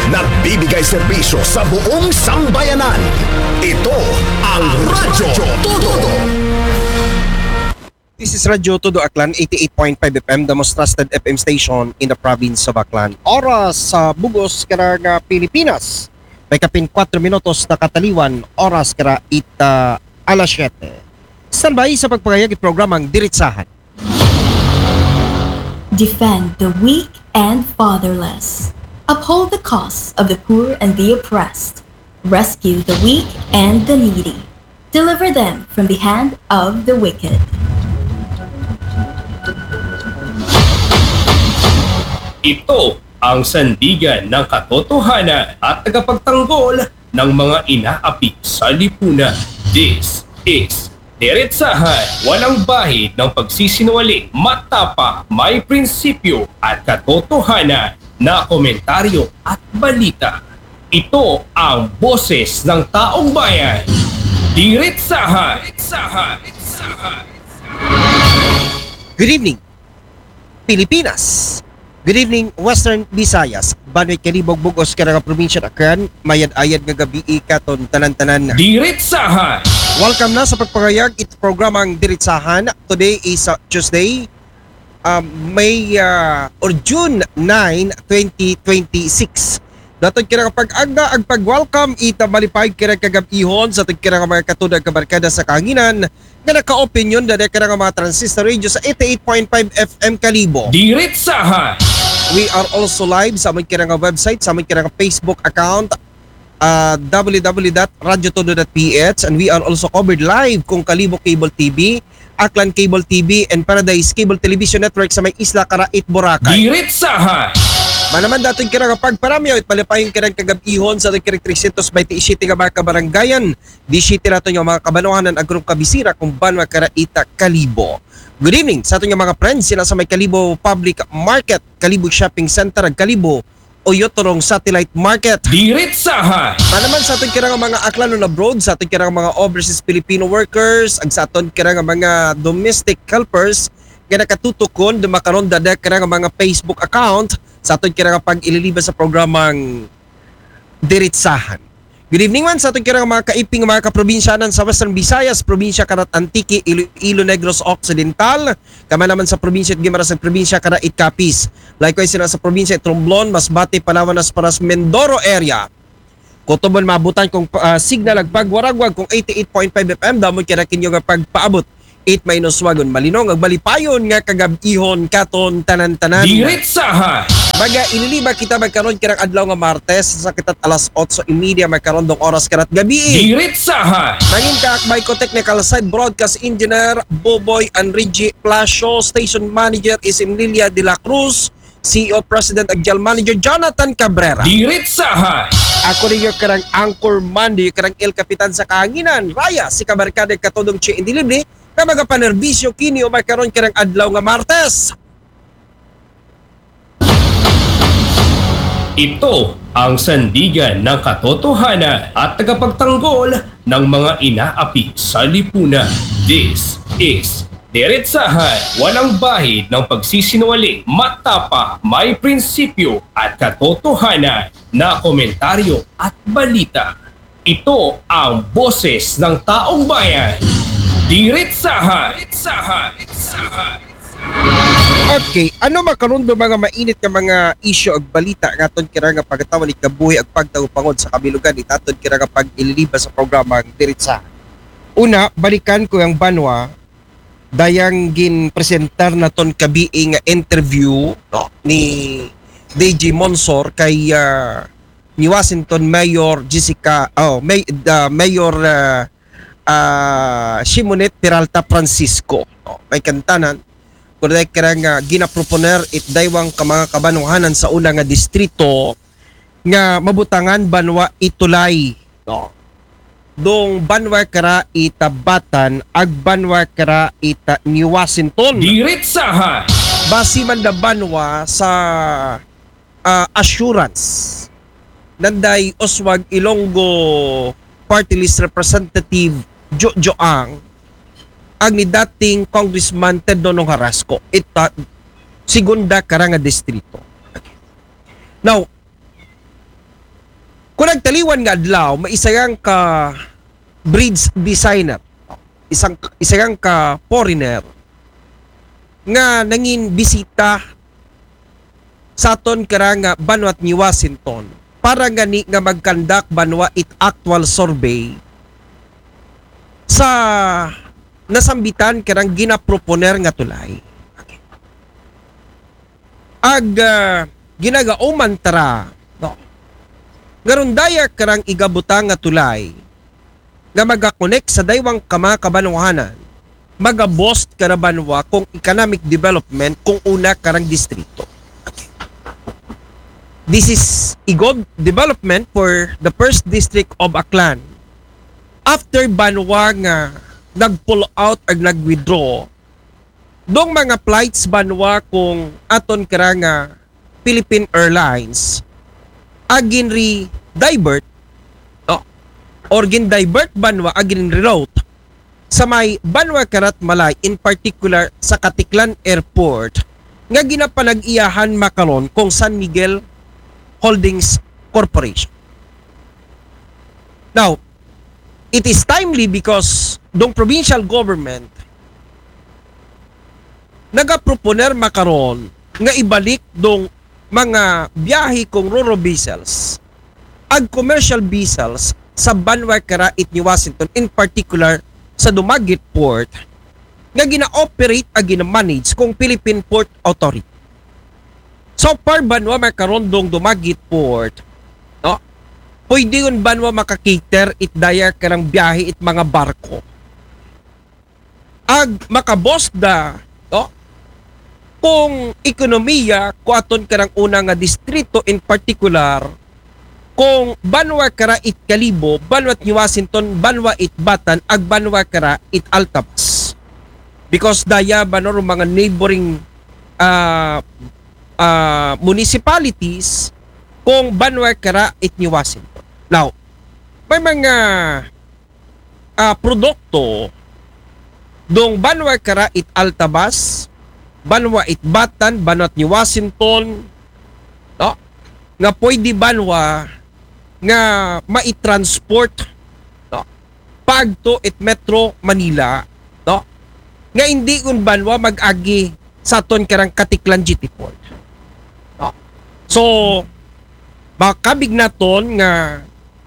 nagbibigay serbisyo sa buong sambayanan. Ito ang Radyo Todo. This is Radyo Todo Aklan, 88.5 FM, the most trusted FM station in the province of Aklan. Oras sa Bugos, karang Pilipinas. May kapin 4 minutos na kataliwan, oras kara ita alas 7. Standby sa pagpagayag at programang Diritsahan. Defend the weak and fatherless. Uphold the cause of the poor and the oppressed. Rescue the weak and the needy. Deliver them from the hand of the wicked. Ito ang sandigan ng katotohanan at tagapagtanggol ng mga inaapi sa lipunan. This is Diretsahan, walang bahid ng pagsisinungaling, matapa, may prinsipyo at katotohanan na komentaryo at balita. Ito ang boses ng taong bayan. Diretsahan! Good evening, Pilipinas. Good evening, Western Visayas. Banoy Kalibog, Bugos, karang probinsya Aklan. Mayad-ayad nga gabi katon tanan-tanan. Diretsahan! Welcome na sa pagpagayag ito programang Diritsahan. Today is Tuesday, June 9, 2026. Datod kira kapag agda ang pag-welcome ita malipay kira kagabihon sa kira mga katudag kabarkada sa kahanginan nga naka-opinion dada kira mga transistor radio sa 88.5 FM Kalibo. Diretsahan! We are also live sa aming kira nga website, sa aming kira nga Facebook account, www.radyotodo.ph, and we are also covered live kung Kalibo Cable TV, Aklan Cable TV, and Paradise Cable Television Network sa may Isla Carait, Boracay. Diretsahan! Manaman daton kira kapag paramyo at palipayon kirang kagabihon sa kirang 327 nga mga kabaranggayan. Di city nato yung mga kabanuhanan ang grup kabisira kung banwa karaita Kalibo. Good evening sa ating mga friends sila sa may Kalibo Public Market, Kalibo Shopping Center, Kalibo, o Yotorong Satellite Market. Diretsahan! Manaman sa ating kirang mga Aklan on abroad, sa ating kirang mga overseas Filipino workers, ang sa ating kirang mga domestic helpers, nga nakatutukon dumakaroon dada kirang mga Facebook account sa ating kirang pag-ililiba sa programang Diritsahan. Good evening man sa ating kirang mga kaiping mga kaprobinsyanan sa Western Visayas, probinsya Karat Antique, Iloilo Negros Occidental, kama naman sa probinsya at Guimaras ng probinsya Karait Capiz. Likewise sila sa probinsya Romblon, Masbate, Palawan, Nasparas, Mindoro area. Kutubon mabutan kung signal ag pagwaragwag kung 88.5 FM damod kira kinyo nga pagpaabot 8 minus wagon malinong ag balipayon nga kagabihon katon tanan-tanan. Diretsahan! Baga ililiba kita magkaroon kirang adlaw nga Martes sa kitat alas 8:30 magkaroon dong oras karat gabi. Diretsahan! Nangin ka akbay ko technical side broadcast engineer Boboy Enrique Plasio, station manager is Emilia de la Cruz, CEO President ag General Manager Jonathan Cabrera. Diretsahan! Ako rin yung karang anchor man, yung karang El Kapitan sa kahanginan. Raya, si kabarkada katodong Che Indilibre, na magapanerbisyo kini o magkaroon karang adlaw nga Martes. Ito ang sandigan ng katotohanan at tagapagtanggol ng mga inaapi sa lipunan. This is Diretsahan, walang bahid ng pagsisinungaling, matapa, may prinsipyo at katotohanan na komentaryo at balita. Ito ang boses ng taong bayan. Diretsahan! Okay, ano makaroon do mga mainit nga mga isyu ag balita nga aton kira nga pagtawan ikabuhi ag pagtawpangod sa kabilugan itaton kira nga pag-ililiba sa programang Diretsahan. Una, balikan ko yung banwa dayang gin-presentar na ton kabi nga interview ni DJ Monsor kay ni Washington Mayor Mayor Simonet Peralta Francisco. May kantanan kung kaya nga ginaproponer it daywang ka mga kabanuhanan sa una nga distrito nga mabutangan banwa itulay. Dong banwa kara ita Batan ag banwa kara ita New Washington. Diretsahan! Basi man da banwa sa assurance nanday Oswag Ilonggo Party List Representative Jojo Ang ang ni dating Congressman Ted Donong Harasco ita segunda kara nga distrito. Okay. Now Kung nagtaliwan nga adlaw, maisayang ka bridge designer, isang ka foreigner nga nangin bisita sa aton kara nga banwat ni Washington para gani nga magkandak banwa it actual survey sa nasambitan karang ginaproponer nga tulay. Ag ginagauman tara no. Garon daya karang igabutang nga tulay nga magakonek sa daywang kabanwahanan, magabost karabanwa kung economic development kung una karang distrito. This is igod development for the first district of Aklan. After banwa nga nag-pull out ag nag-withdraw, dong mga flights banwa kung aton karanga Philippine Airlines agin re-divert or gin-divert banwa agin reroute sa may banwa karat Malay, in particular sa Katiklan Airport nga ginapanag-iyahan makaron kung San Miguel Holdings Corporation. Now, it is timely because dong provincial government nagaproponer makaron nga ibalik dong mga biyahe kong Roro vessels ag commercial vessels sa banwa karait ni Washington, in particular sa Dumaguete Port nga gina-operate ag gina-manage kung Philippine Port Authority. So far banwa makaron dong Dumaguete Port, no? Pwede yun banwa makakater it daya karang biyahe it mga barko. Ag makabos da, no? Kung ekonomiya ko aton karang una nga distrito, in particular kung banwa kara it Kalibo, banwat ni Washington, banwa it Batan, ag banwa kara it Altabas. Because daya banor mga neighboring municipalities kung banwa kara it ni Washington. Now, may mga produkto dong banwa kara it Altabas, banwa it Batan, banwat ni Washington, no? Nga pwede banwa nga mai-transport, no? Pagto it Metro Manila, no? Nga hindi kun banwa mag-agi sa aton karang Katiklan GT Port. No? So, makabig naton nga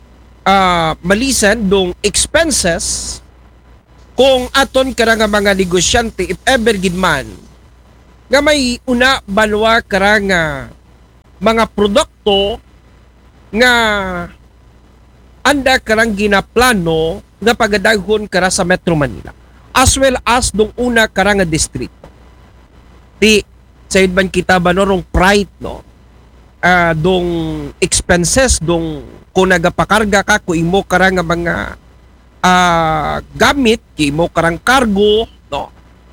malisan dong expenses kung aton karang mga negosyante if ever gid man nga may una banwa karang mga produkto nga anda karang ginaplano nga pagadaghon kara sa Metro Manila as well as dong una karang distrito. Di sayod man kita ba no rong pride no dong expenses dong kung nagapakarga ka kung imo karang mga gamit kung imo karang cargo no.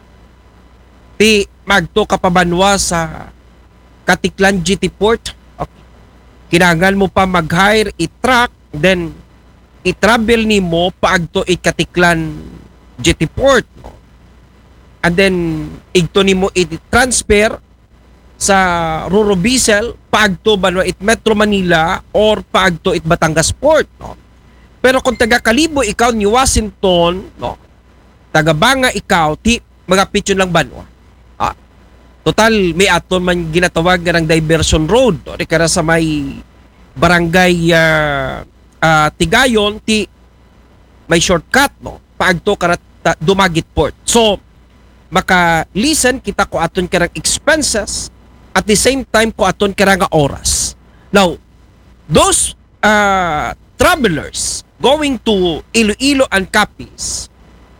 Di magto ka pa banwa sa Katiklan GT Port. Okay. Kinahanglan mo pa mag-hire i-truck, then i-travel nimo paagto Katiklan GT Port. No? And then igto nimo i-transfer sa Roro Vessel paagto banwa it Metro Manila or paagto it Batangas Port. No? Pero kung taga Kalibo ikaw ni Washington, no? Taga Banga ikaw, mga pityon lang banwa. Total, may aton man ginatawag ng diversion road. No? Kaya sa may barangay Tigayon, may shortcut. No? Paagto karat Dumaguete Port. So, maka-listen kita ko aton karang expenses at the same time ko aton karang oras. Now, those travelers going to Iloilo and Capiz,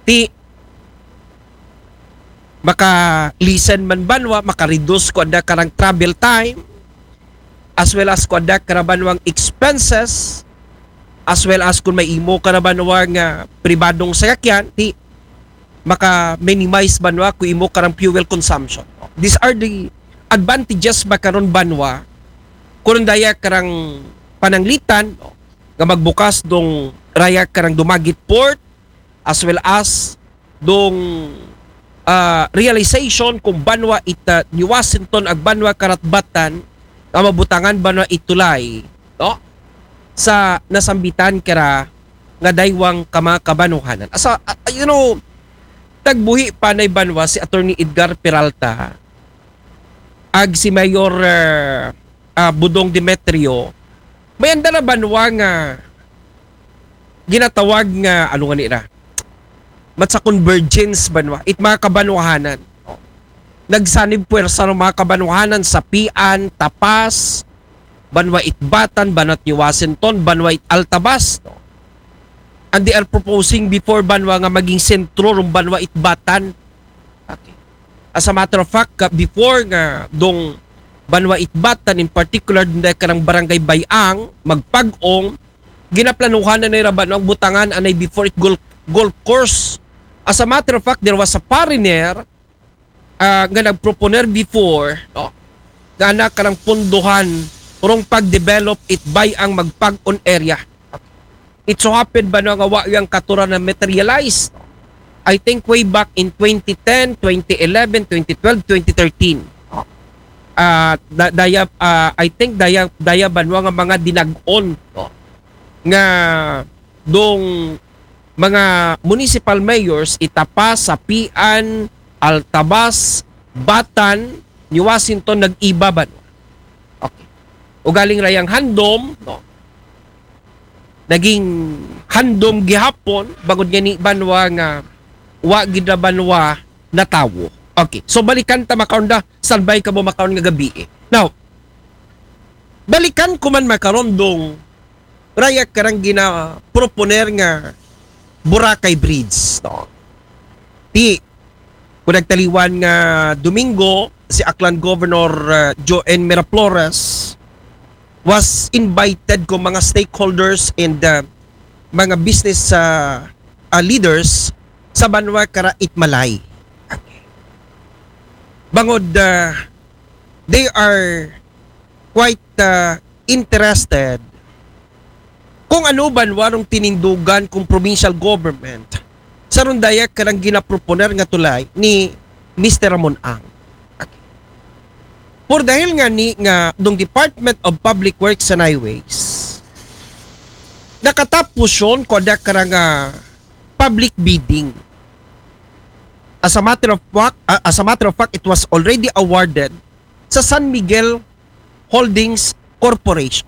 maka-listen man banwa, maka-reduce ko ada karang travel time, as well as ko ada karabanwang expenses, as well as kung may imo karabanwa nga pribadong sakyan, maka-minimize banwa kung imo karang fuel consumption. These are the advantages makaron banwa kung daya karang pananglitan nga magbukas dong raya karang Dumaguete Port, as well as dong realization kung banwa ita ni Washington ag banwa karat Batan nga mabutangan banwa itulay, no? sa nasambitan kara nga daywang kamakabanuhanan. Tagbuhi pa na banwa si Attorney Edgar Peralta ag si Mayor Budong Demetrio may anda na banwa nga ginatawag nga ano nga nila matsa convergence banwa it mga kabanuhanan. Nagsanib puwersa ng mga kabanuhanan sa Pian, Tapas, Banwa Itbatan, Banat New Washington, Banwa Altabas. And they are proposing before Banwa nga maging sentro ng Banwa Itbatan. Okay. As a matter of fact, before nga dong Banwa Itbatan, in particular dun karang Barangay Bayang, magpag-ong, ginaplanuhan na nila Banwa ang butangan anay before it golf course. As a matter of fact, there was a foreigner nga nagproponer before nga na karang punduhan urong pag-develop it by ang magpag-on area. It so happened ba nga wa yung katura na materialize? I think way back in 2010, 2011, 2012, 2013. I think daya banwa nga mga dinag-on nga dong mga municipal mayors Itapas, Sapian, Altabas, Batan, New Washington nag-iba ba? Okay. O galing rayang handom, naging handom gihapon bagod nga ni banwa nga wa gid na banwa na tawo. Okay. So balikan ta makaon da sanbay ka mo makaon nga gabi. Now, balikan ko man makaron dong raya karang gina proponer nga Boracay Bridge. Kung nagtaliwan nga Domingo, si Aklan Governor Joen Miraflores was invited ko mga stakeholders and mga business leaders sa Banwa kara Itmalay. Bangod they are quite interested kung ano Banwa nung tinindugan kung provincial government sa rundaya karang ginaproponer nga tulay ni Mr. Ramon Ang. Por dahil nga ni nga dong Department of Public Works and Highways nakatapos yun ko ada karang public bidding. As a matter of fact, it was already awarded sa San Miguel Holdings Corporation.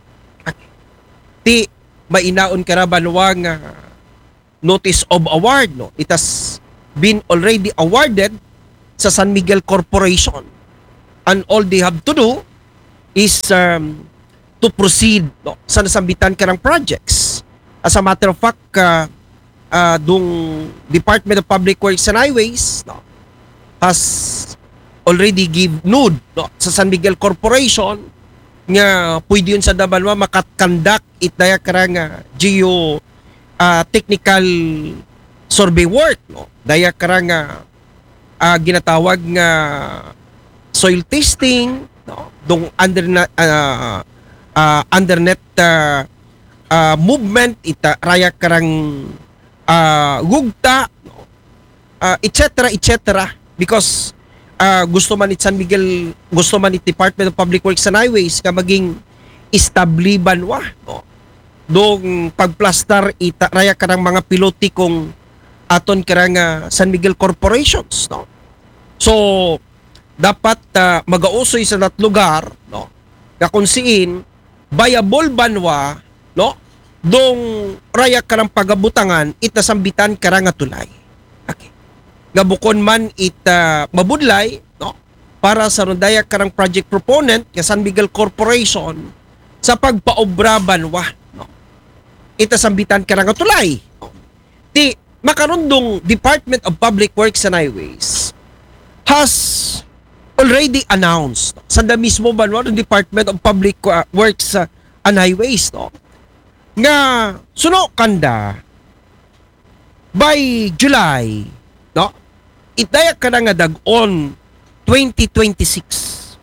Ti mainaon kara Banwa nga notice of award, no? It has been already awarded sa San Miguel Corporation. And all they have to do is to proceed sa nasambitan karang projects. As a matter of fact, dung Department of Public Works and Highways has already give nude sa San Miguel Corporation nga pwede yun sa Banwa makakandak itaya karang geo technical survey work, daya karang ginatawag nga soil testing, dong undernet movement ita raya karang gugta, etc. because gusto man it San Miguel, gusto man it Department of Public Works and Highways nga maging establi Banwa, dong pagplastar ita raya karang mga piloti kung aton karang San Miguel Corporations, so dapat magausoy sa nat lugar, nga kung siin viable Banwa, dong raya karang pagabutangan itasambitan karang tulay. Okay. Nga bukon man mabudlay, para sa rundaya karang project proponent nga San Miguel Corporation sa pagpaobra Banwa, itasambitan karang tulay. Ti makarundong Department of Public Works and Highways has already announced sa mismo Banwa ng Department of Public Works and Highways, nga suno kanda by July, itaya ka na nga dag-on 2026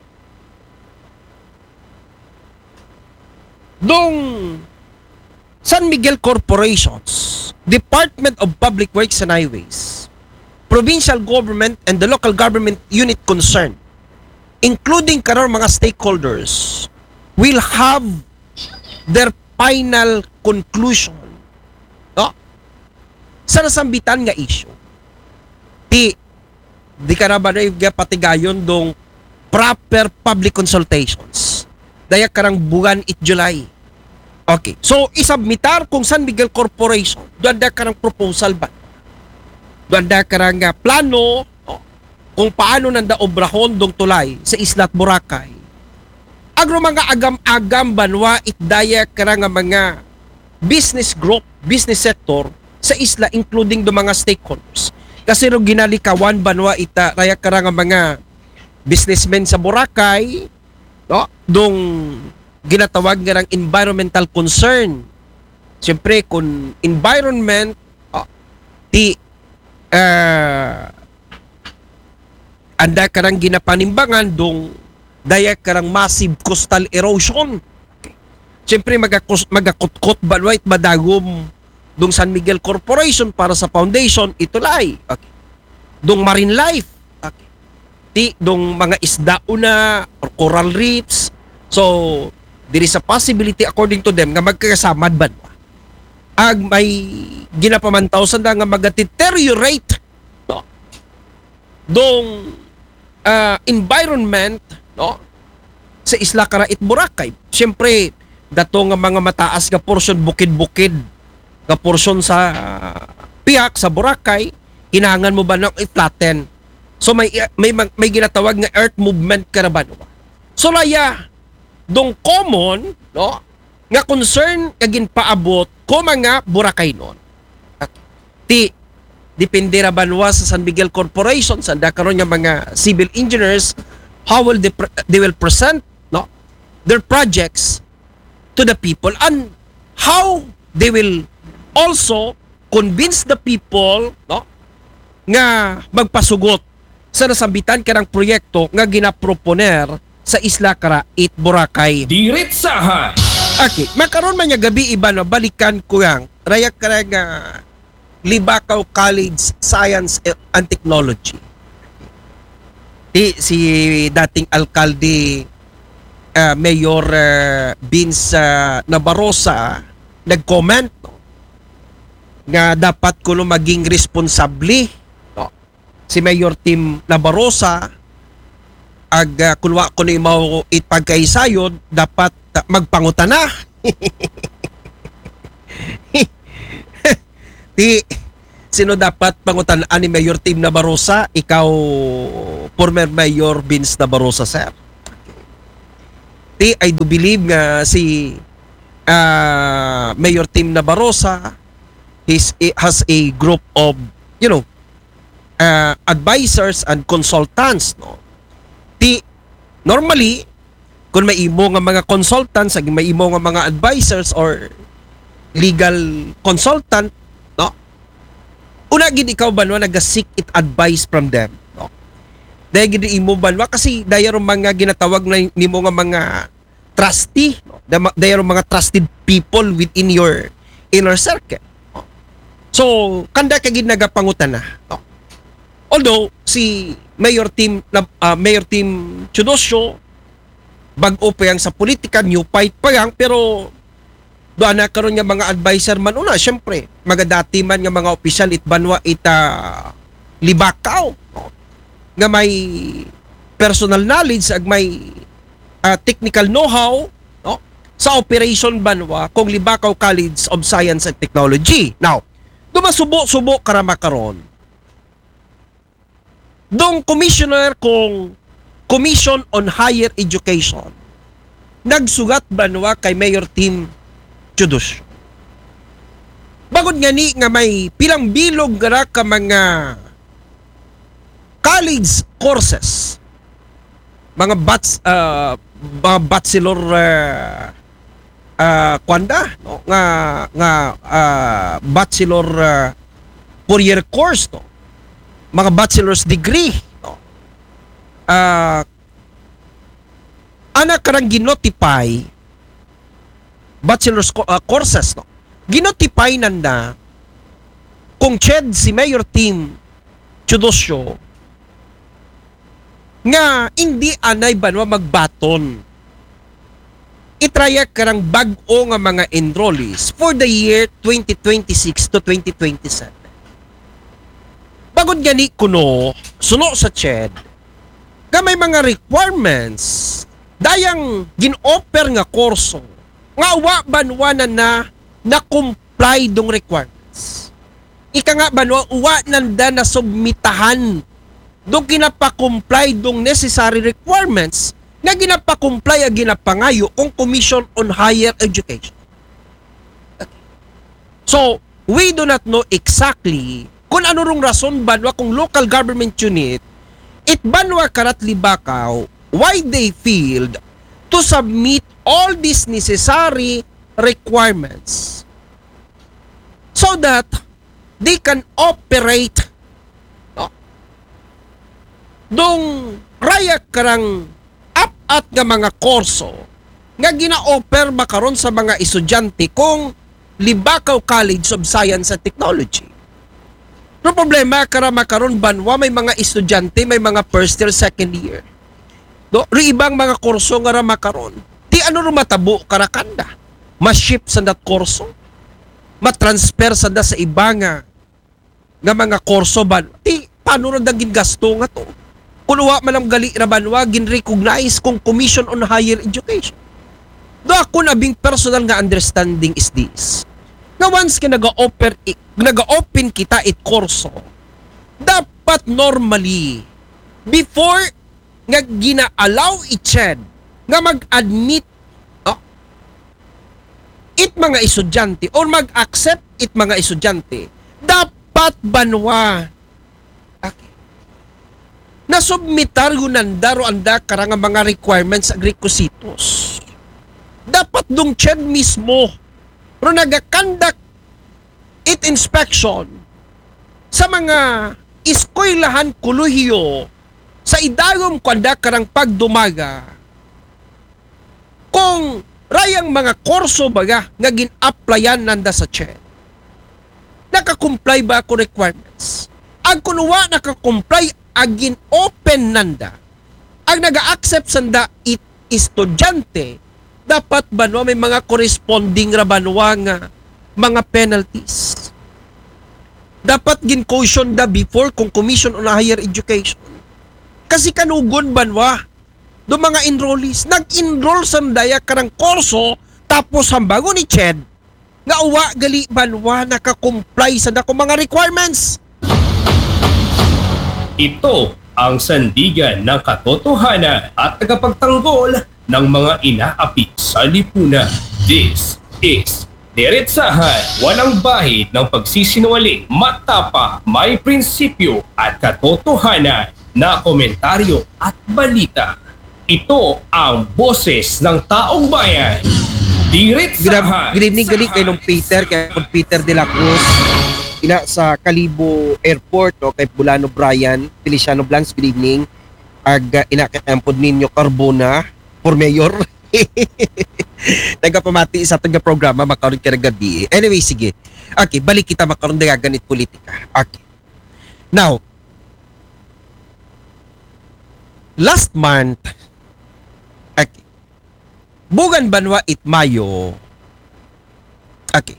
dong San Miguel Corporations, Department of Public Works and Highways, provincial government and the local government unit concerned, including karon mga stakeholders, will have their final conclusion, no? Sa nasambitan nga issue. Di ka na ba na patigayon dong proper public consultations. Daya karang buwan it July. Okay. So, isubmitar kung San Miguel Corporation, doon da karang proposal ba? Doon da karang plano, no? Kung paano nanda obrahon dong tulay sa Isla at Boracay. Agro mga agam-agam banwa itdaya karang mga business group, business sector sa isla including do mga stakeholders. Kasi ro ginalikawan banwa ita raya karang mga businessmen sa Boracay, no? Dong ginatawag nga ng environmental concern. Siyempre kung environment anda karang ginapanimbangan dong daya karang massive coastal erosion. Okay. Siyempre magakutkot balwait madagom dong San Miguel Corporation para sa foundation itulay. Okay. Dong marine life. Okay. Di dong mga isda una or coral reefs. So there is a possibility according to them nga magkakasamad ba ag may ginapamantaw sa nga mag-deteriorate, no? Dong environment, no? Sa Isla Carait, Boracay. Siyempre, dato nga mga mataas nga portion bukid-bukid nga portion sa Piak sa Boracay, hinangan mo ba nang i-flatten? So may ginatawag nga earth movement karaban. So laya dong common, no, nga concern kagin paabot ko mga Boracay noon. Depende ra banwa sa San Miguel Corporation sa karon nga mga civil engineers how will they will present, no, their projects to the people and how they will also convince the people, no, nga magpasugot sa nasambitan kanang proyekto nga ginaproponer sa Isla Carait, Boracay. Diretsahan! Okay, makaroon man nga gabi iba na balikan ko yang rayak karang Libakaw College Science and Technology. Si dating alkalde Mayor Vince Nabarosa nag-comment, no, nga dapat kuno maging responsable, no, si Mayor Tim Nabarosa ag kunwa kuno mao ipagkaisayod dapat magpangutana. Sino dapat pangutanaan ni Mayor Tim Nabarosa? Ikaw, former Mayor Vince Nabarosa, sir. I do believe nga si Mayor Tim Nabarosa has a group of, advisors and consultants, no? Normally, kung may imo nga mga consultants, may imo nga mga advisors or legal consultant, no? Una gid ikaw banwa nag-seek it advice from them, no? Dahil gid imo banwa kasi dayaro mga ginatawag na nimo nga mga trustee, no? Dayaro mga trusted people within your inner circle, no? So kanda ka gid nagapangutana, no? Although si Mayor Tim Chudosyo bag-o pa yang sa politika, new fight pa yang, pero doon na karon nga mga advisor man una, syempre magadati man nga mga opisyal itbanwa ita Libakaw, no? Nga may personal knowledge ag may technical know-how, no, sa operation banwa kung Libakaw College of Science and Technology. Now, dumasubo-subo karama karon dong commissioner kung Commission on Higher Education nagsugat banwa kay Mayor Tim Chudosyo. Bagod nga ni nga may pilang bilog gara ka mga college courses, mga bachelor kwanda, no, nga bachelor 4-year course, no, mga bachelor's degree, no. Anak karang ginotify bachelor's courses, no. Ginotify nanda kung ched si Mayor Tim Chudosyo nga hindi anay banwa magbaton itraya karang bag-o nga mga enrollees for the year 2026 to 2027. Bagod gani kuno, suno sa CHED, nga may mga requirements dayang gin-offer nga kurso nga wa banwanan na comply dong requirements. Ika nga banwa wa nanda na submitahan dong ginapakomply dong necessary requirements nga ginapakomply ang ginapangayo kung Commission on Higher Education. Okay. So, we do not know exactly kung ano rong rason banwa kung local government unit it banwa karat Libakaw why they failed to submit all these necessary requirements so that they can operate dong raya karang up-at nga mga kurso nga gina-offer makaron sa mga estudyante kung Libakaw College of Science and Technology. No problema kara makaron banwa may mga estudyante may mga first year, second year. Do ibang mga kurso nga ra makaron. Ti ano ro matabo karakanda. Ma-ship sa dat kurso. Ma-transfer sa da sa ibang nga mga kurso ban. Ti paano ra daging gasto nga to? Kung wa man ang gali ra banwa gin-recognize kung Commission on Higher Education. Do ako nabing personal nga understanding is this. Nga once ka nag-open kita it kurso, dapat normally, before nga gina-allow i-CHED, nga mag-admit it mga estudyante or mag-accept it mga estudyante, dapat banwa nasubmitar yunandaro anda karang mga requirements ag requisitos. Dapat dong CHED mismo pero nagakandak it inspection sa mga eskwelahan kolehiyo sa idagom kanda karang pagdumaga kung rayang mga kurso baga nga gin-applyan nanda sa CHED. Nakakomply ba ako requirements? Ang kunuwa nakakomply agin open nanda ang naga-accept sanda it estudyante dapat banwa may mga corresponding ra banwa nga mga penalties. Dapat gin caution da before kung Commission on Higher Education. Kasi kanugon banwa do mga enrollees nag-enroll sa daya karang kurso tapos hambago ni CHED nga uwa gali banwa naka-comply sa dako mga requirements. Ito ang sandigan ng katotohanan at tagapagtanggol ng mga inaapi sa lipunan. This is Diretsahan, walang bahid ng pagsisinungaling, matapa, may prinsipyo at katotohanan na komentaryo at balita. Ito ang boses ng taong bayan. Diretsahan. Good evening gali kay Long Peter, kay Peter de la Cruz. Ina sa Calibo Airport o kay Bulano Brian, Feliciano Blancs, good evening. Ag inakatampod ninyo Carbona for mayor. Nagapamati sa ating programa makaroon ka ng gabi. Anyway, sige. Okay, balik kita makaroon na ganit politika. Okay. Now, last month, okay, Bugan Banwa it Mayo, okay,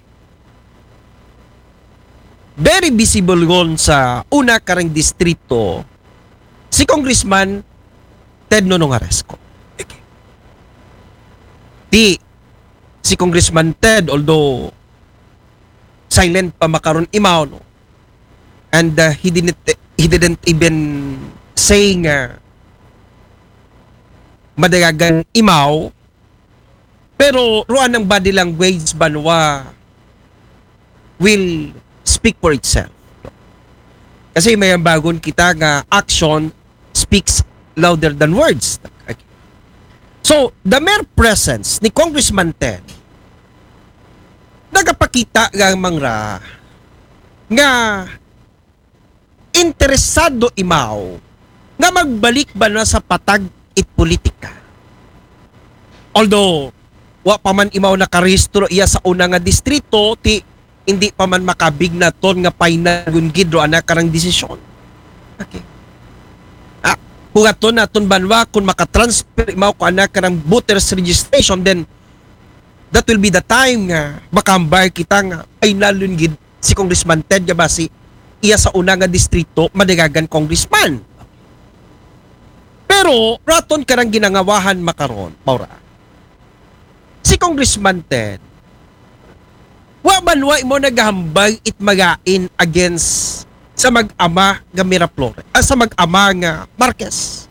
very visible ngon sa una karang distrito si Congressman Ted Nonong Aresco. Si Congressman Ted, although silent pa makaron imaw, no? And he didn't even say nga madayagan imaw, pero ruan ng body language banwa will speak for itself. Kasi may bagon kita nga action speaks louder than words. So, the mere presence ni Congressman Ted nagapakita nga mangra nga interesado imaw nga magbalik ba na sa patag it politika. Although, wa pa man imaw nakarehistro iya sa una nga distrito, hindi pa man makabig na ton nga painagun gidro ana karang desisyon. Okay. Hugaton naton banwa kung makatransfer imaw ko anak ka ng voters registration, then that will be the time nga makambar kita nga ay nalungid si Congressman Ted Gabasi iya sa una nga distrito madigagan congressman. Pero raton karang ginangawahan makaron, Maura. Si Congressman Ted wa man mo nagahambay it magain against sa mag-ama nga Miraflores, sa mag-ama nga Marquez.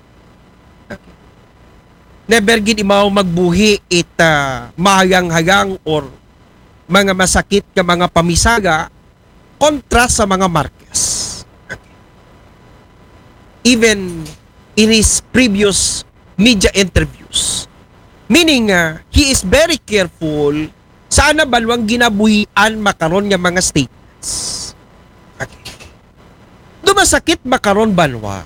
Never gid imaw magbuhi it mahagang-hagang or mga masakit ka mga pamisaga kontra sa mga Marquez. Even in his previous media interviews. Meaning, he is very careful sana balwang ginabuhian makaron nga mga statements. Dumasakit makaron banwa.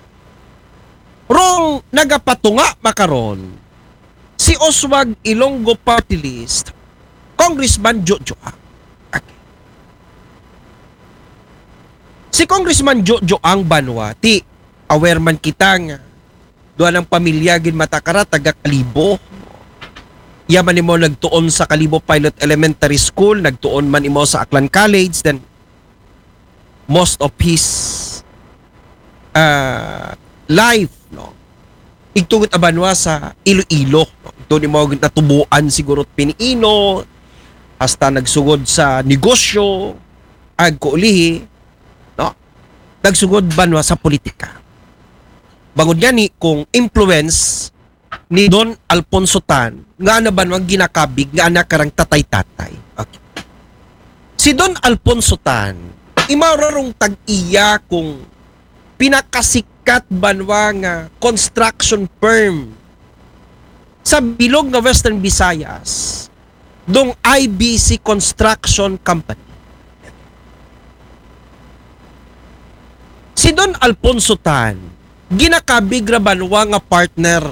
Rong nagapatunga makaron si Oswald Ilonggo Party List, Congressman Jojo Ang. Si Congressman Jojo Ang banwa, ti aware man kita nga doon ang pamilya gin matakara taga Kalibo. Yaman imo nagtuon sa Kalibo Pilot Elementary School, nagtuon man imo sa Aklan College, then most of his life, no, igtugot abanwa sa Iloilo, no? Doon mo natubuan siguro piniino hasta nagsugod sa negosyo agkuulihi, no, nagsugod banwa sa politika. Bangod gani kung influence ni Don Alfonso Tan nga na banwang ginakabig nga anak karang tatay-tatay. Okay. Si Don Alfonso Tan imararong tag-iya kung pinakasikat banwa nga construction firm sa bilog nga Western Visayas, dong IBC Construction Company. Si Don Alfonso Tan ginakabig ra banwa nga partner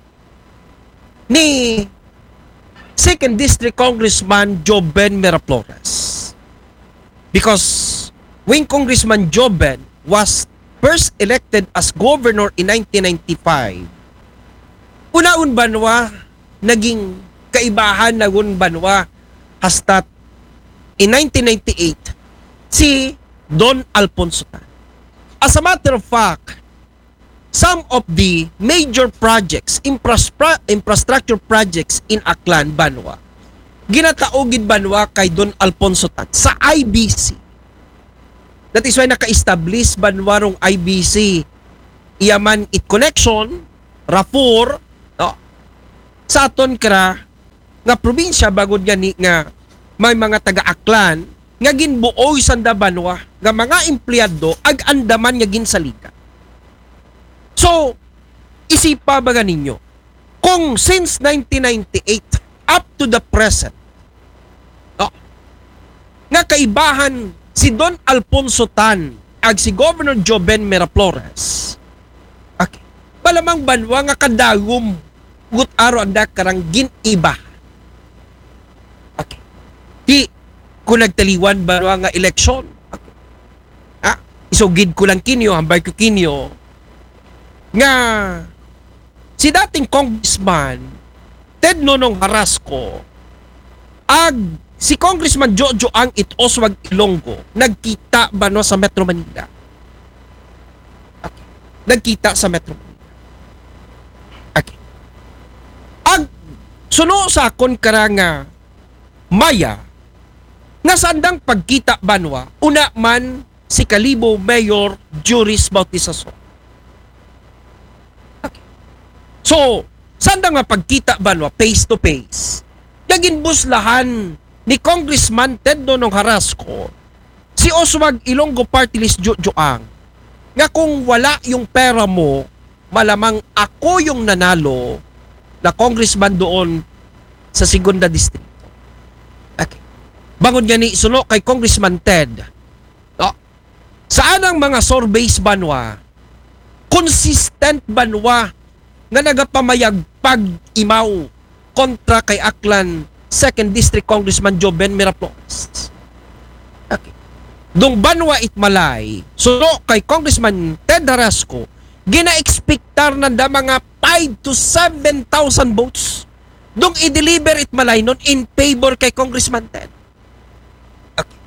ni 2nd District Congressman Joben Miraflores. Because when Congressman Joben was first elected as governor in 1995, unaon banwa naging kaibahan na banwa hasta in 1998 si Don Alfonso Tan. As a matter of fact, some of the major projects, infrastructure projects in Aklan, banwa, ginataogid banwa kay Don Alfonso Tan sa IBC. That is why naka-establish banwa rong IBC. Iyaman it connection, Rafor, no, sa aton kara nga probinsya bagod gani nga may mga taga-Aklan nga ginbuoy sanda banwa nga mga empleyado ag andaman nga ginsalika. So, isipa ba ninyo, kung since 1998 up to the present, no, nga kaibahan si Don Alfonso Tan ag si Governor Joben Miraflores, okay, palamang banwa nga kadagom gut aro anda karang giniba. Okay. Di kung nagtaliwan banwa nga eleksyon, okay, isugid ko lang kinyo, hambay ko kinyo, nga si dating Congressman Ted Nonong Harasco ag si Congressman Jojo Ang Oswald Ilonggo nagkita ba no sa Metro Manila? Okay. Nagkita sa Metro Manila. Okay. Ag suno sa akon karanga maya nga sandang pagkita banwa una man si Kalibo Mayor Juris Bautizason. So, sanda nga pagkita banwa face to face, naginbuslahan ni Congressman Ted Nonong Harasco si Oswald Ilonggo Party List Jojo Ang nga kung wala yung pera mo, malamang ako yung nanalo na congressman doon sa Segunda Distrito. Okay. Bangod nga ni suno kay Congressman Ted, no, saan ang mga surveys banwa, consistent banwa nga nagapamayag pag-imaw kontra kay Aklan 2nd District Congressman Joben Miraflores. Okay. Dong banwa itmalay, suno kay Congressman Ted Harasco, gina-expectar na mga 5 to 7,000 votes Dong i-deliver it malay nun in favor kay Congressman Ted. Okay.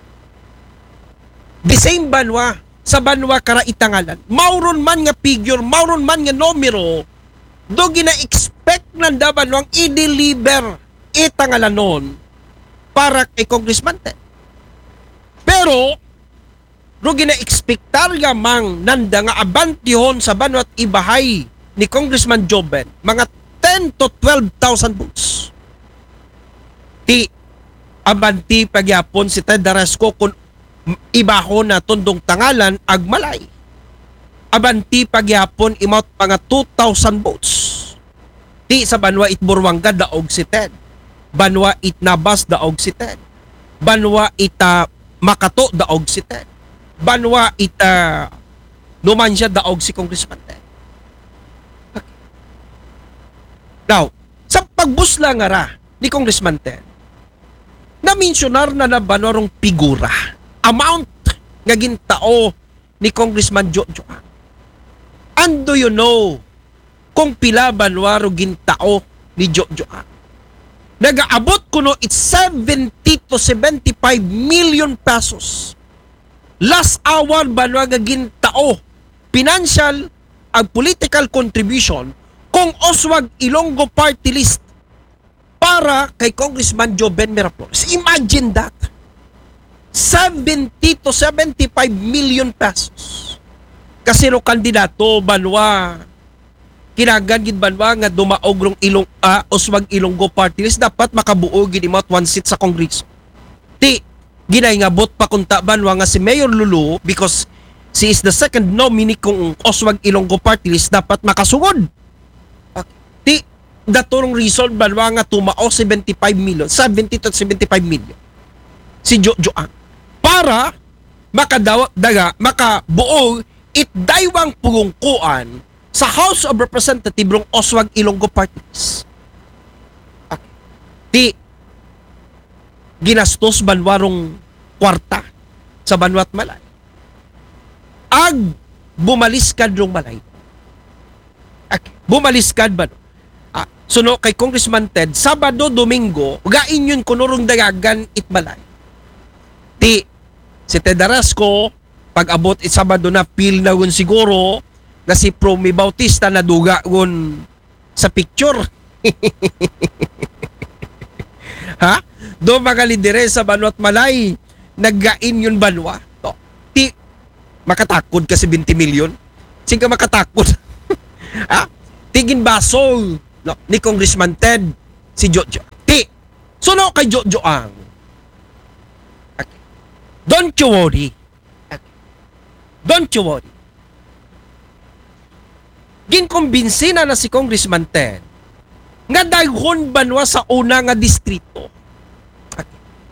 The same Banwa, sa Banwa kara itangalan. Mauron man nga figure, mauron man nga numero, do gina-expect ng Banwang i-deliver itangalan nun para kay Congressman Ted. Pero, do gina-expectar nga mang nanda nga abantihon sa Banwa at ibahay ni Congressman Joben, mga 10 to 12,000 votes. Ti abanti pagyapon si Ted Darasco kung ibaho na tundong tangalan agmalay. Abanti pagyapon imot mga 2,000 votes. Ti sa Banwa Itburwanga daog si Ted. Banwa Itnabas daog si Ted. Banwa Ita Makato daog si Ted. Banwa Ita Numancia daog si Congressman Ted. Now, sa pagbusla nga ra ni Congressman Ted, na-mentionar na nabanorong figura, amount nga gintao ni Congressman Jojo. And do you know kung pila banwaro gintao ni Jojo? Nagaabot kuno it's 70 to 75 million pesos. Last hour banwa nga gintao financial ag political contribution kung Oswag Ilonggo party list para kay Congressman Joben Miraflores. Imagine that. 70 to 75 million pesos. Kasi ro kandidato Banwa kinagan gid Banwa nga dumaog rong Oswag Ilonggo party list dapat makabuo gid imot one seat sa Kongreso. Ti ginay nga bot pa kunta Banwa nga si Mayor Lulu because she is the second nominee kung Oswag Ilonggo party list dapat makasugod. Di datorong reason Banwa nga tumao 75 million, 70 to 75 million. Si Jojo para makabuo itdaywang pugungkuan sa House of Representatives rong Oswag Ilonggo party list. Okay. Di ginastos Banwa rong kwarta sa Banwat Malay. Ag bumaliskad rong Malay. Okay. Bumaliskad ba? Suno kay Congressman Ted, Sabado, Domingo, gain yun kunurong dagagan itbalay. Ti, si Ted Darasco, pag abot Sabado na pil na gun siguro, na si Promi Bautista na duga gun sa picture. Ha? Do mga lidere sa Banwat Malay, naggain yun Banwa. To, ti, makatakod kasi 20 million. Sige makatakod. Ha? Tigin basol no, ni Congressman Ted si Jojo. Ti, suno kay Jojo ang. Okay. Don't you worry. Okay. Don't you worry. Ginkumbinsi na si Congressman Ted nga daghon Banwa sa una nga distrito. Okay.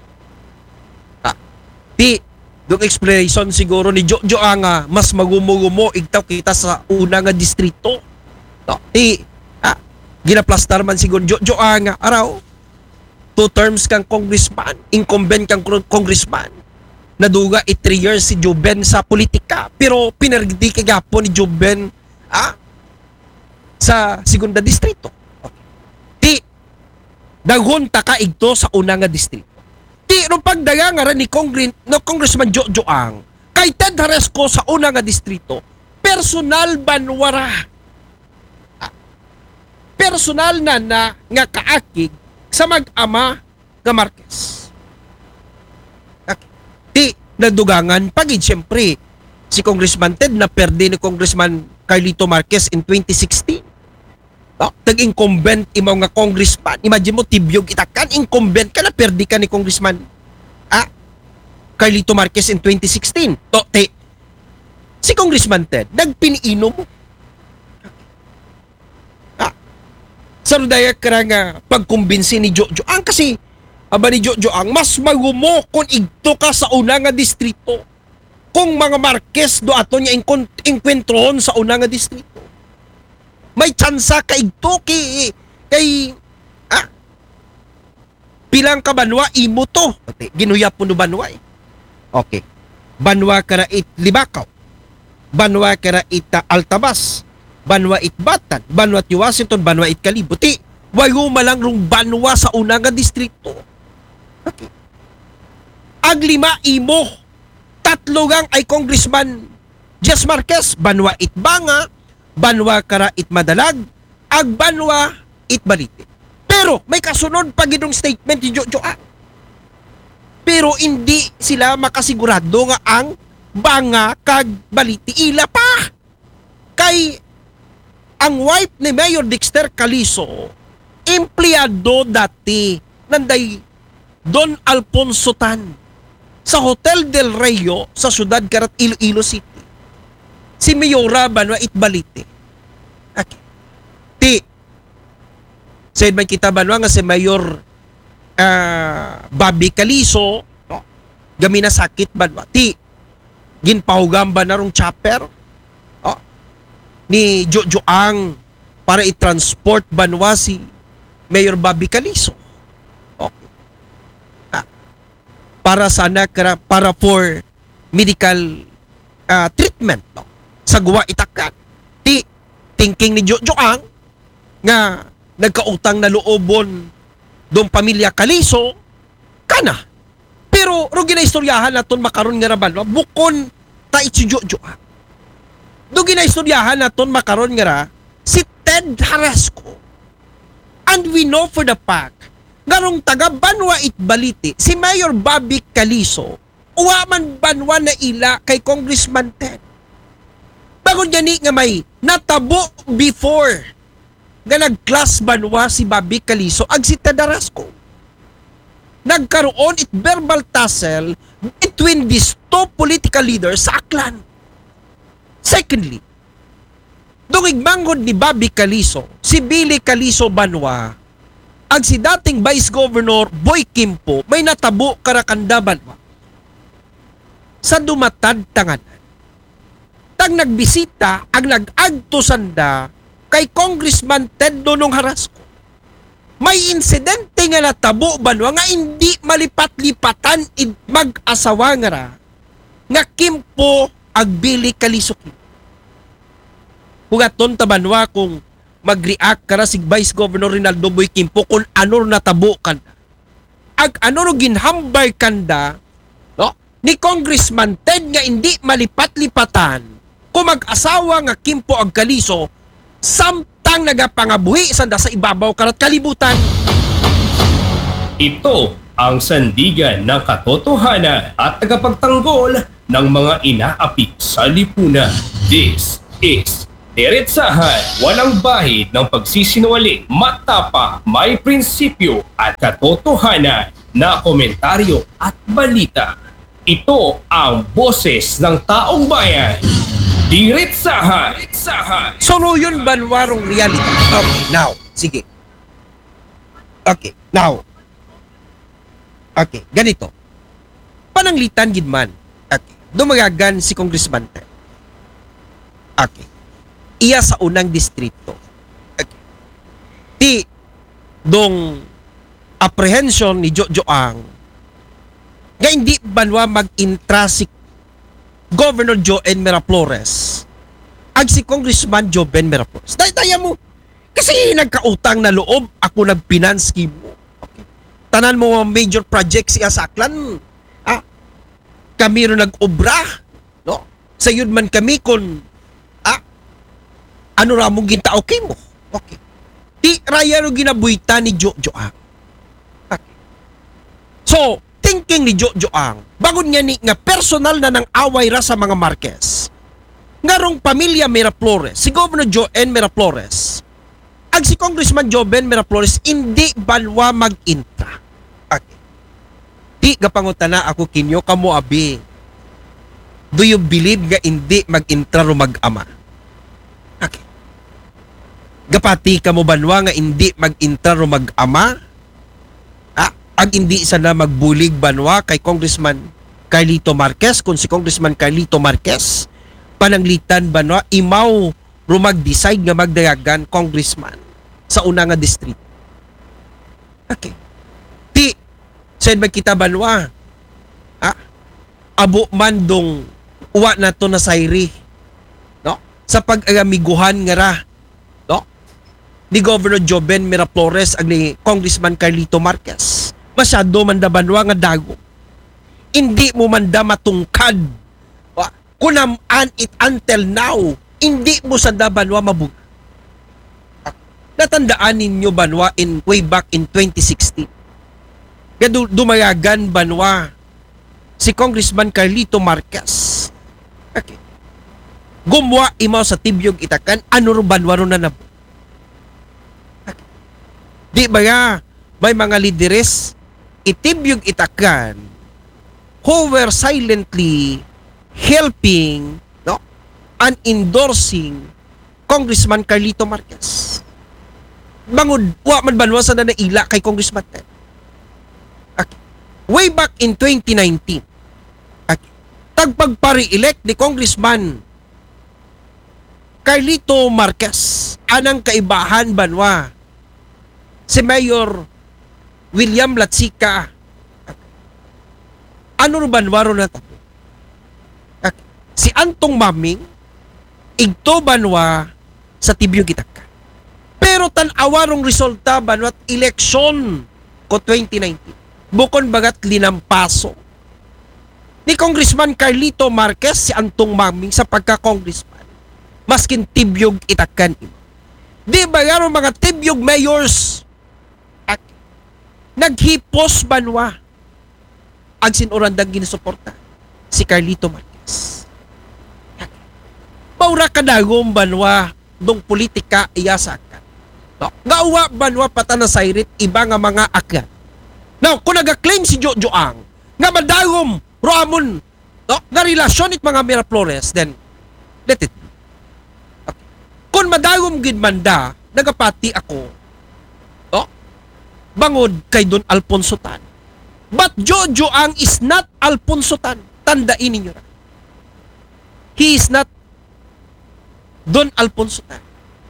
Ti, dong explanation siguro ni Jojo ang mas magumo-gumo igtaw kita sa una nga distrito. No, ti, ginaplastar man siguro Jojo nga araw 2 terms kang congressman, incumbent kang congressman, naduga 3 years si Joben sa politika pero pinargdi kay gapon ni Joben sa segunda distrito. Okay. Ti daghon ta ka igto sa una nga distrito. Ti no pagdaga nga ni Congressman Jojo ang kay Ted Darasco sa una nga distrito personal banwara. Personal na nga kaakig sa mag-ama nga Marquez. Okay. Di nadugangan pagid siyempre si Congressman Ted na perde ni Congressman Carlito Marquez in 2016. Nag-incumbent imaw nga congressman. Imagine mo tibyog itakan incumbent ka na perde ka ni Congressman Carlito Marquez in 2016. Si Congressman Ted nagpiniinom mo. Sarudaya ka nga pagkumbinsi ni Jojo ang kasi aba ni Jojo ang mas magumo kung igto ka sa una nga distrito kung mga Marquez do ato niya inkwentrohon sa una nga distrito may tsansa ka igto kay pilang ka Banwa imo to ginuyap mo no Banwa okay Banwa kara it Libakaw Banwa kara it Altabas Banwa it Batan, Banwa it Washington, Banwa it Kalibuti. Wayo malang rong banwa sa una nga distrito. Okay. Ag lima imo, tatlo gang ay Congressman Jess Marquez, banwa Itbanga, banwa Kara Itmadalag, ag banwa Itbalite. Pero may kasunod pa gidong statement ni Jojo A. Pero hindi sila makasigurado nga ang Banga kag Balite ila pa. Kay ang wife ni Mayor Dexter Calizo, empleyado dati nanday Don Alfonso Tan sa Hotel del Rayo sa siyudad Karat Iloilo City. Si Mayora banwa Itbalite. Okay. Ti said man kita banwa nga si Mayor Bobby Calizo, no? Gamina sakit banwa. Ti ginpahugam ba na rong chopper ni Jojo Ang para i-transport banwa si Mayor Bobby Calizo. Okay. Para sana para for medical treatment, no? Sa guwa itakat. Ti thinking ni Jojo Ang nga nagkautang na loobon dong pamilya Calizo kana. Pero ro ginaistoryahan naton makaron nga raban, no? Bukon ta si Jojo Ang. Do ginaistoryahan naton makaron nga ra si Ted Harasco. And we know for the fact ngarong taga Banwa Itbalite si Mayor Bobby Calizo uwa man banwa na ila kay Congressman Ted. Bagon gani nga may natabo before nga nag-class banwa si Bobby Calizo ag si Ted Harasco. Nagkaroon it verbal tussle between these two political leaders sa Aklan. Secondly, dungigmanggod ni Bobby Calizo, si Billy Calizo Banwa, ag si dating Vice Governor Boy Kimpo may natabo karakanda Banwa. Sa dumatad tanganan. Tag nagbisita ag nag-agto sanda kay Congressman Ted Donong Harasco. May insidente nga natabo Banwa nga hindi malipat-lipatan mag-asawa nga ra nga Kimpo ag Billy Calizo. Hugaton ta Banwa kung mag-react kara si Vice Governor Rinaldo Boy Kimpo kung ano natabo kanda. Ag ano ro ginhambay kanda, no? Ni Congressman Ted nga hindi malipat-lipatan kung mag-asawa nga Kimpo ag Calizo samtang nagapangabuhi sanda sa ibabaw karat kalibutan. Ito ang sandigan ng katotohanan at tagapagtanggol ng mga inaapi sa lipunan. This is Diretsahan, walang bahid ng pagsisinungaling, matapa, may prinsipyo at katotohanan na komentaryo at balita. Ito ang boses ng taong bayan. Diretsahan! So no yun banwarong reality. Okay, now, sige. Okay, now. Okay, ganito. Pananglitan gidman. Okay, dumagagan si Congressman Ted. Okay. Iya sa unang distrito. Okay. Ti dong apprehension ni Jojo Ang nga hindi banwa mag-intra si Governor Joel Miraflores ag si Congressman Joven Miraflores. Daya mo kasi nagkautang na loob ako nagpinanski mo. Okay. Tanan mo major projects siya sa Aklan. Kami ro nag-obra, no? Sayod man kami kon ano ra mong ginta okay mo. Okay. Di raya ro ginabuita ni Jojo Ang. Okay. So, thinking ni Jojo Ang, bagon nga ni nga personal na ng away ra sa mga Marquez. Ngarong pamilya Miraflores, si Governor Joel Miraflores, ag si Congressman Joven Miraflores, hindi banwa mag-intra. Okay. Di gapangutana ako kinyo kamo abi. Do you believe nga hindi mag-intra ro mag-ama? Okay. Gapati ka mo banwa nga hindi mag-intra ro mag-ama? Ag hindi sana magbulig banwa kay Congressman Carlito Marquez kung si Congressman Carlito Marquez pananglitan banwa imaw ro mag-decide nga magdayagan congressman sa una nga district. Okay. Ti said magkita banwa. Abo man dong uwa na to na sayri. No? Sa pag-agamiguhan nga ra. No? ni Governor Joven Miraflores ag ni Congressman Carlito Marquez. Masyado man da banwa nga dago. Hindi mo man da matungkad. Kunaman it until now, hindi mo sa da banwa mabug. Natandaan ninyo banwa way back in 2016. Kaya dumayagan banwa si Congressman Carlito Marquez. Okay. Gumwa imaw sa tibyog itakan, ano ro banwa ro na nabo. Okay. Di ba ya, may mga lideres itibyog itakan who were silently helping, no, and endorsing Congressman Carlito Marquez. Bangod, wa man banwa sa na naila kay Congressman Ted. Okay. Way back in 2019, okay, tagpagpari-elect ni Congressman Carlito Marquez, anang kaibahan banwa si Mayor William Latsica. Ano ro banwa ro na tapo? Okay. Si Antong Maming igto banwa sa tibyog itakka. Pero tan-awarong resulta banwat eleksyon ko 2019. Bukon bagat linampaso ni Congressman Carlito Marquez si Antong Maming sa pagka-congressman. Maskin tibyog itakan imo. Di ba yaro mga tibyog mayors at naghipos banwa ang sinurandang ginasuporta si Carlito Marquez. Paura kadagom banwa dong politika iya sa akan. No? Gawa banwa pata na sayrit iba nga mga akan. Now, kung nag-claim si Jojo Ang nga madagom Ramon, no, nga relasyon it mga Miraflores, then let it be. Okay. Kung madagom gid manda, nagapati ako, no, bangod kay Don Alfonso Tan. But Jojo Ang is not Alfonso Tan. Tandain ninyo na. He is not Don Alfonso Tan.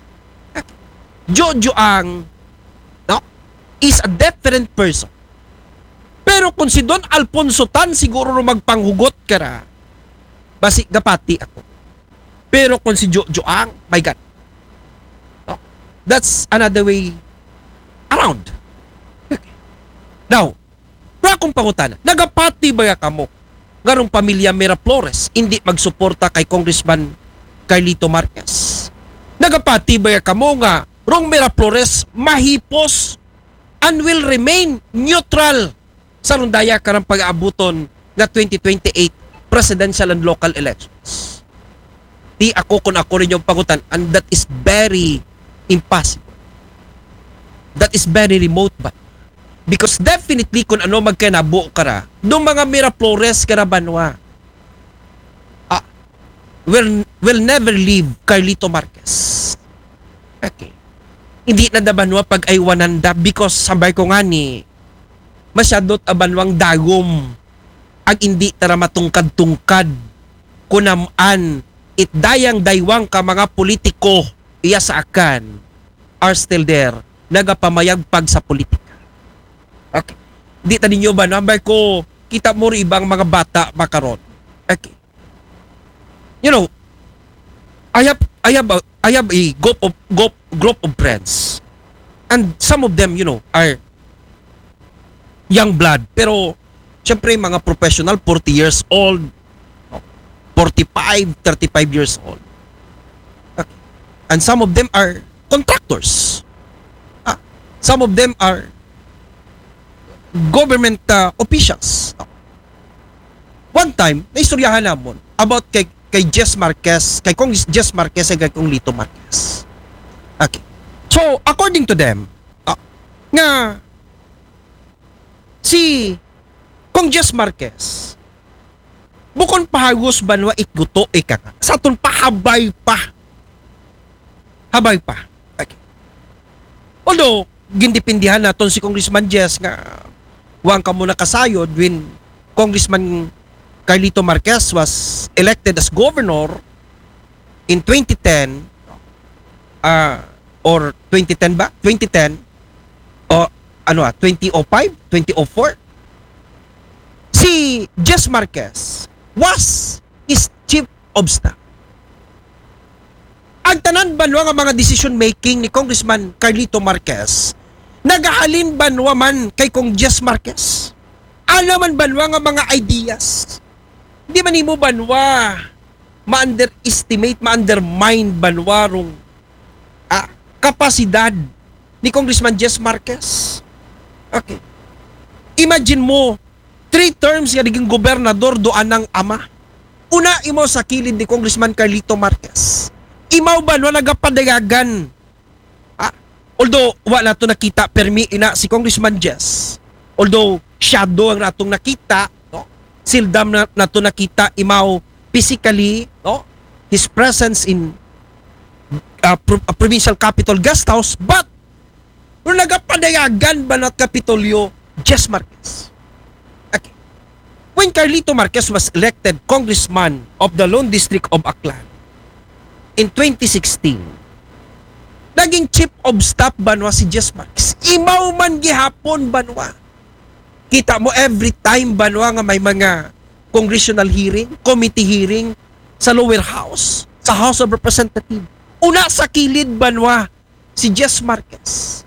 Jojo Ang, no, is a different person. Pero kung si Don Alfonso Tan siguro magpanghugot ka na, basi gapati ako. Pero kung si Jojo Ang, my God, no, that's another way around. Okay. Now, para akong pangutana, nagapati ba ka mo garong pamilya Miraflores hindi magsuporta kay Congressman Carlito Marquez? Nagapati ba ka mo nga rong Miraflores mahipos and will remain neutral sa rundaya karang pag-aabuton nga 2028 presidential and local elections? Di ako kung ako rin yung pangutan, and that is very impossible. That is very remote ba? Because definitely kung ano magkanabo kara, doon mga Miraflores karabanwa will never leave Carlito Marquez. Okay. Hindi na dabanwa pag ay wananda because sabay ko nga ni masyadot abanwang dagom ag hindi tara matungkad-tungkad kunaman itdayang daywang ka mga politiko iya sa akan are still there nagapamayag pag sa politika. Okay. Di ta ninyo ba number ko kita mo ibang mga bata makaron. Okay. You know, I have a group of friends. And some of them, you know, are young blood. Pero, syempre, mga professional, 40 years old, 45, 35 years old. Okay. And some of them are contractors. Some of them are government officials. One time, naistoryahan namon about kay Jess Marquez, kay Kong Jess Marquez at kay Kong Lito Marquez. Okay. So, according to them, nga si Kong Jess Marquez bukon pahagos banwa itguto ikaka sa aton pahabay pa. Habay pa. Okay. Although, gindipindihan naton si Congressman Jess nga wang ka muna kasayod when Congressman Carlito Marquez was elected as governor in 2010 or 2010 ba? 2010 o 2005? 2004? Si Jess Marquez was his chief of staff. Ang tanan banwa nga mga decision making ni Congressman Carlito Marquez, nagahalin banwa man kay Kong Jess Marquez. Alam man banwa nga mga ideas. Di man imo banwa ma-underestimate, ma-undermine banwa rong kapasidad ni Congressman Jess Marquez. Okay. Imagine mo, 3 terms nga naging gobernador doan ng ama. Una, imo sa kilid ni Congressman Carlito Marquez. Imaw ba no nagapadayagan? Although wala to nakita permi ina si Congressman Jess. Although shadow ang natong nakita, no? Sildam na to nakita imaw physically, no? His presence in provincial capital guest house, but no nagapadayagan ba na Kapitolyo Jess Marquez? Okay. When Carlito Marquez was elected congressman of the Lone District of Aklan in 2016, naging chief of staff banwa si Jess Marquez. Imaw man gihapon banwa. Kita mo every time banwa nga may mga congressional hearing, committee hearing sa lower house, sa House of Representatives. Una sa kilid banwa si Jess Marquez.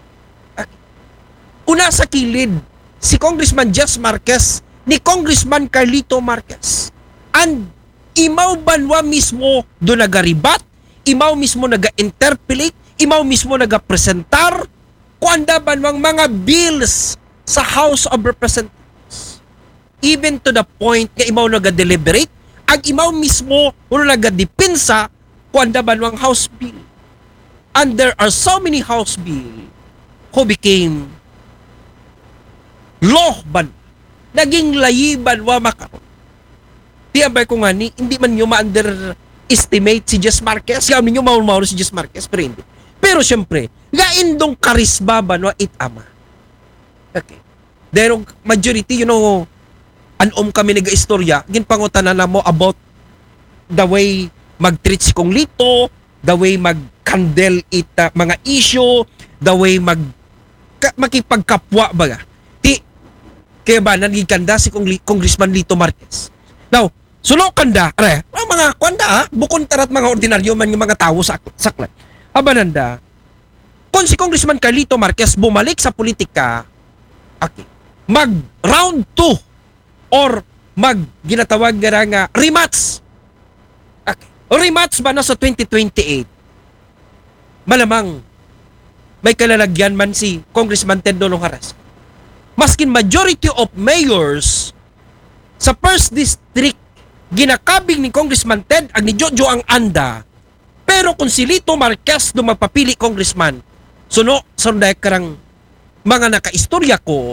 Una sa kilid si Congressman Jess Marquez ni Congressman Carlito Marquez. And imaw banwa mismo do nagaribat, imaw mismo naga-interpellate, imaw mismo naga-presentar kuanda banwang mga bills sa House of Representatives. Even to the point nga imaw naga-deliberate, ang imaw mismo naga-depensa kuanda banwang House bill. And there are so many House bill who became law ban. Naging layi banwa makaroon. Di abay ko nga ni, hindi man nyo ma-underestimate si Jess Marquez. Kaya ninyo maul-maul si Jess Marquez, pero hindi. Pero syempre, gaindong karisma ba no itama. Okay. Derong majority, anom kami nag-istorya, ginpangutan na mo about the way mag-treat si Kong Lito, the way mag-handle mga issue, the way makipagkapwa ba. Kaya ba, nagiganda si Congressman Lito Marquez. Now, sulo kanda, mga kwanda bukon tarat mga ordinaryo man yung mga tao sa saklan. Abananda, kung si Congressman Carlito Marquez bumalik sa politika, okay, mag round 2 or mag ginatawag nga rematch. Okay. Rematch ba na sa 2028? Malamang may kalalagyan man si Congressman Ted Dolong Harasco. Maskin majority of mayors sa first district ginakabing ni Congressman Ted ang ni Jojo ang anda, pero kung si Lito Marquez do magpapili congressman, suno sunday karang mga nakaistorya ko